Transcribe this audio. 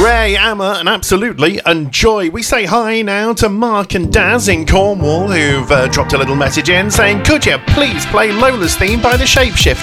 Ray, Emma, and absolutely enjoy. We say hi now to Mark and Daz in Cornwall, who've dropped a little message in saying, could you please play Lola's theme by the Shapeshifters?